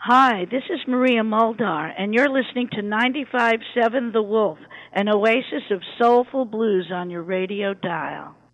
Hi, this is Maria Muldar, and you're listening to 95.7 The Wolf, an oasis of soulful blues on your radio dial.